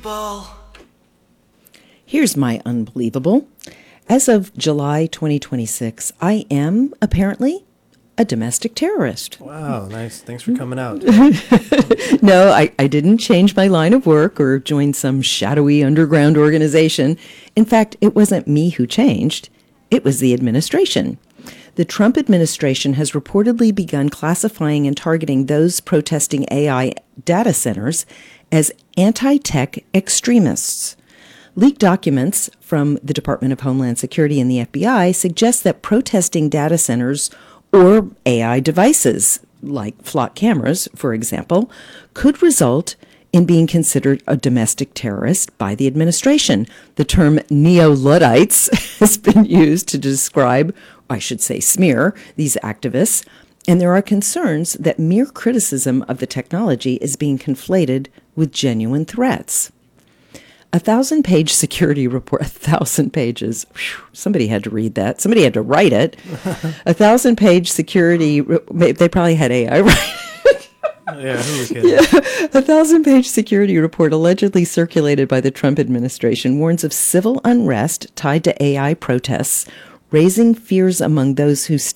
unbelievable. Here's my unbelievable. As of July 2026, I am apparently a domestic terrorist. Wow, nice. Thanks for coming out. No, I didn't change my line of work or join some shadowy underground organization. In fact, it wasn't me who changed. It was the administration. The Trump administration has reportedly begun classifying and targeting those protesting AI data centers as anti-tech extremists. Leaked documents from the Department of Homeland Security and the FBI suggest that protesting data centers or AI devices, like flock cameras, for example, could result in being considered a domestic terrorist by the administration. The term neo-Luddites has been used to describe, I should say smear, these activists, and there are concerns that mere criticism of the technology is being conflated with genuine threats. A 1,000-page security report, 1,000 pages. Whew, somebody had to read that. Somebody had to write it. A 1,000-page security, they probably had AI write it. Yeah, who was kidding? Yeah. A 1,000-page security report allegedly circulated by the Trump administration warns of civil unrest tied to AI protests, raising fears among those who